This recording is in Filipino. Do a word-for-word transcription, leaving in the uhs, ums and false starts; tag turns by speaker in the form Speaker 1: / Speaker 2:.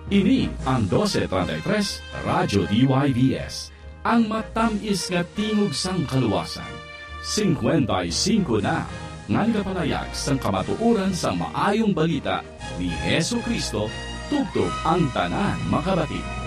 Speaker 1: Ini ang twelve thirty-three Radyo D Y V S, ang matamis nga tingog sang kaluwasan. fifty-five na, ngan kapalayag sang kamatuuran sang maayong balita ni Hesu Kristo, tugtog ang tanan makabati.